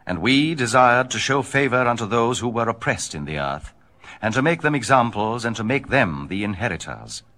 And we desired to show favor unto those who were oppressed in the earth, and to make them examples, and to make them the inheritors.